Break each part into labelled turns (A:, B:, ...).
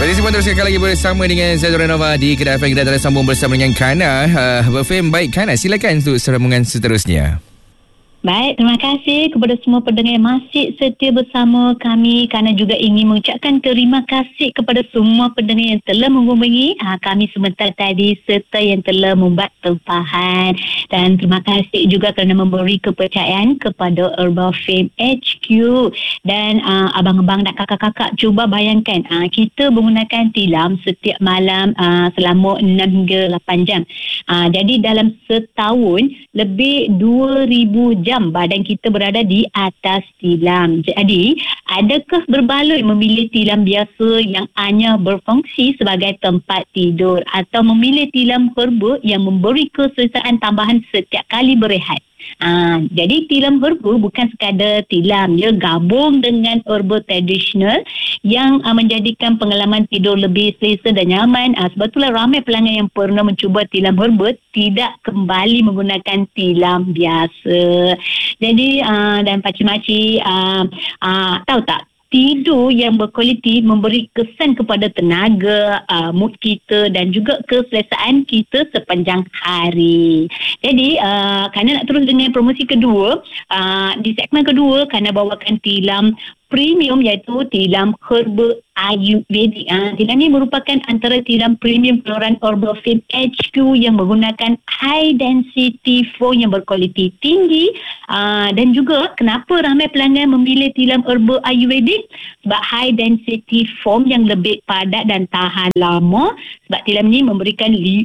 A: Baik, semua teruskan lagi bersama dengan saya Renova di Kedah FM. Kita telah sambung bersama dengan Kana. Berfilm. Baik, Kana, silakan untuk sambungan seterusnya.
B: Baik, terima kasih kepada semua pendengar yang masih setia bersama kami, kerana juga ingin mengucapkan terima kasih kepada semua pendengar yang telah menghubungi kami sebentar tadi serta yang telah membuat tempahan. Dan terima kasih juga kerana memberi kepercayaan kepada Herbal Fame HQ. Dan abang-abang dan kakak-kakak, cuba bayangkan kita menggunakan tilam setiap malam selama 6 hingga 8 jam. Jadi dalam setahun lebih 2,000 jam badan kita berada di atas tilam. Jadi, adakah berbaloi memilih tilam biasa yang hanya berfungsi sebagai tempat tidur atau memilih tilam herba yang memberi keselesaan tambahan setiap kali berehat? Jadi tilam herba bukan sekadar tilam, dia gabung dengan herba tradisional yang menjadikan pengalaman tidur lebih selesa dan nyaman. Sebab itulah ramai pelanggan yang pernah mencuba tilam herba tidak kembali menggunakan tilam biasa. Jadi dan pakcik-makcik tahu tak, tidur yang berkualiti memberi kesan kepada tenaga, mood kita dan juga keselesaan kita sepanjang hari. Jadi, kerana nak terus dengan promosi kedua, di segmen kedua, kerana bawakan tilam premium iaitu tilam herba Ayurvedic. Tilam ini merupakan antara tilam premium keluaran Herbal Fame HQ yang menggunakan high density foam yang berkualiti tinggi. Dan juga kenapa ramai pelanggan memilih tilam herba Ayurvedic? Sebab high density foam yang lebih padat dan tahan lama. Sebab tilam ini memberikan 10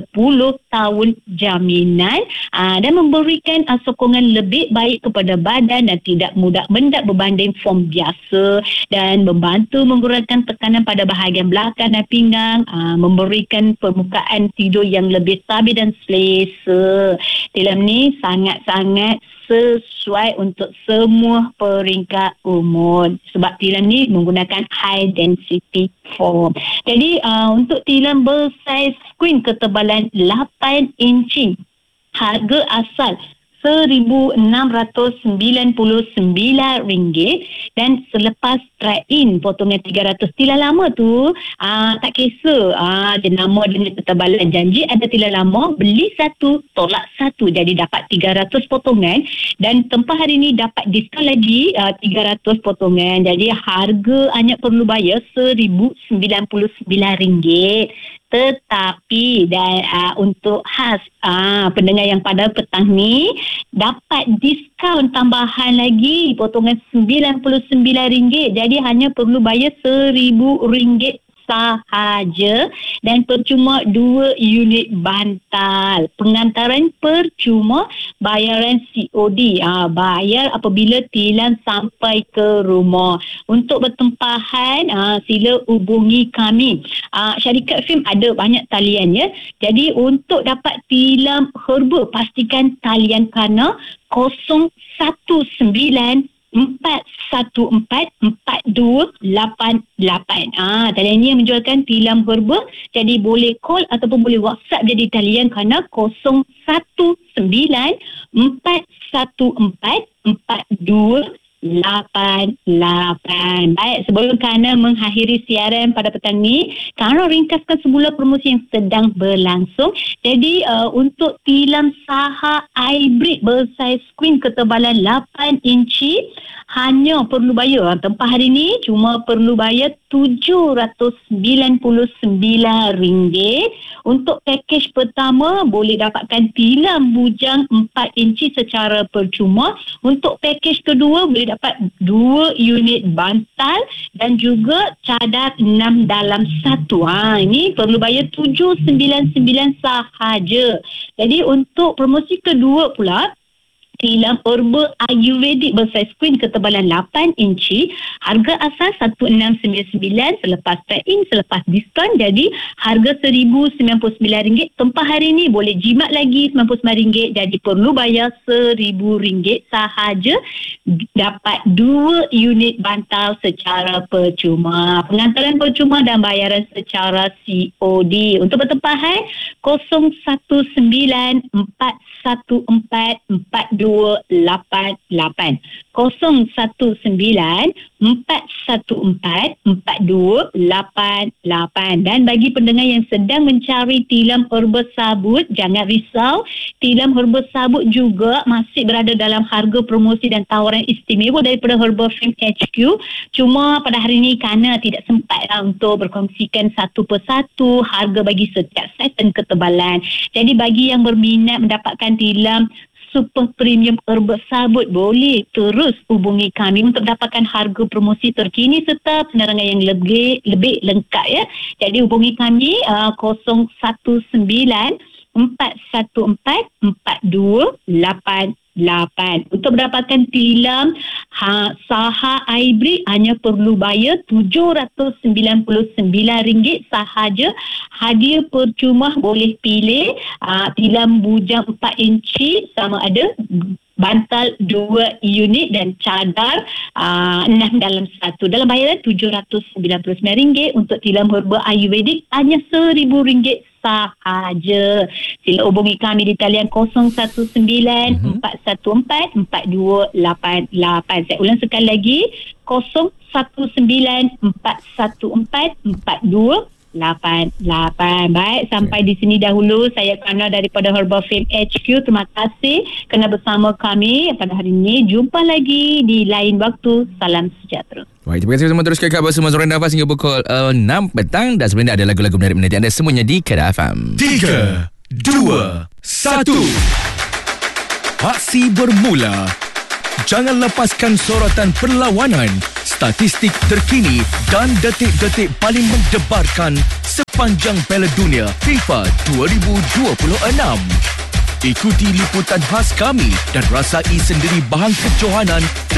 B: tahun jaminan dan memberikan sokongan lebih baik kepada badan dan tidak mudah mendak berbanding foam biasa, dan membantu mengurangkan tekanan pada bahagian belakang dan pinggang, memberikan permukaan tidur yang lebih stabil dan selesa. Tilam ni sangat-sangat sesuai untuk semua peringkat umur sebab tilam ni menggunakan high density foam. Jadi untuk tilam bersaiz queen ketebalan 8 inci, harga asal RM1,699 dan selepas trade-in potongan 300. Tilam lama tu tak kisah dia nama dengan ketebalan, janji ada tilam lama, beli satu tolak satu, jadi dapat 300 potongan dan tempah hari ni dapat diskaun lagi 300 potongan, jadi harga hanya perlu bayar RM1,099. Tetapi untuk khas pendengar yang pada petang ni dapat diskaun tambahan lagi potongan RM99, jadi hanya perlu bayar RM1,000 sahaja dan percuma 2 unit bantal. Pengantaran percuma, bayaran COD. Bayar apabila tilam sampai ke rumah. Untuk bertempahan, sila hubungi kami. Syarikat Fame ada banyak talian ya. Jadi untuk dapat tilam herba, pastikan talian Kana 019 414-4288. Talian ni yang menjualkan tilam herba. Jadi boleh call ataupun boleh WhatsApp jadi talian Kana 019-414-4288. Baik, sebelum Kana mengakhiri siaran pada petang ni, Kana ringkaskan semula promosi yang sedang berlangsung. Jadi untuk tilam Saha hybrid bersaiz queen ketebalan 8 inci hanya perlu bayar, tempah hari ni cuma perlu bayar RM799. Untuk pakej pertama boleh dapatkan tilam bujang 4 inci secara percuma. Untuk pakej kedua boleh dapat 2 unit bantal dan juga cadar 6 dalam 1. Ini perlu bayar RM799 sahaja. Jadi untuk promosi kedua pula, tilam herba Ayurvedic bersaiz queen ketebalan 8 inci, harga asal RM1,699, selepas trade-in, selepas diskaun jadi harga RM1,099. Tempah hari ni boleh jimat lagi RM99, jadi perlu bayar RM1,000 sahaja, dapat 2 unit bantal secara percuma. Pengantaran percuma dan bayaran secara COD. Untuk bertempahan 019 414 42 4188. 019-414-4288. Dan bagi pendengar yang sedang mencari tilam herba sabut, jangan risau. Tilam herba sabut juga masih berada dalam harga promosi dan tawaran istimewa daripada Herbal Fame HQ. Cuma pada hari ini kerana tidak sempat untuk berkongsikan satu persatu harga bagi setiap set dan ketebalan. Jadi bagi yang berminat mendapatkan tilam super premium herba sabut, boleh terus hubungi kami untuk dapatkan harga promosi terkini serta penerangan yang lebih lengkap ya. Jadi hubungi kami 014-414-4288. Untuk mendapatkan tilam Saha Hybrid hanya perlu bayar RM799 sahaja. Hadiah percuma boleh pilih tilam bujang 4 inci sama ada bantal 2 unit dan cadar 6 dalam 1. Dalam bayaran RM799 untuk tilam herba Ayurvedic hanya RM1,000 sahaja. Sila hubungi kami di talian 019-414-4288. Saya ulang sekali lagi, 019-414-4288. Baik, sampai di sini dahulu saya Kana daripada Herbal Fame HQ. Terima kasih kerana bersama kami pada hari ini. Jumpa lagi di lain waktu. Salam sejahtera.
A: Baik, terima kasih semua. Teruskan khabar semua Zoran Nafas hingga pukul 6 petang. Dan sebenarnya ada lagu-lagu menarik menanti anda semuanya di Kedah FM.
C: 3, 2, 1. Aksi bermula. Jangan lepaskan sorotan perlawanan, statistik terkini dan detik-detik paling mendebarkan sepanjang Piala Dunia FIFA 2026. Ikuti liputan khas kami dan rasai sendiri bahan kejohanan